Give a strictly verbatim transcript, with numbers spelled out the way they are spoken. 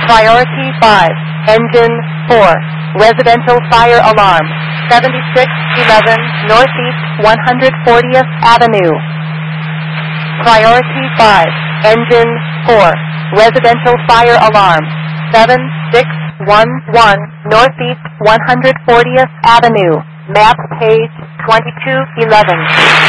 Priority five, Engine four, Residential Fire Alarm, seventy-six eleven Northeast one hundred fortieth Avenue. Priority five, Engine four, Residential Fire Alarm, seven six one one Northeast one hundred fortieth Avenue. Map page twenty-two eleven.